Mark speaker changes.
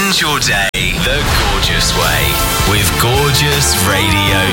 Speaker 1: your day the gorgeous way with Gorgeous Radio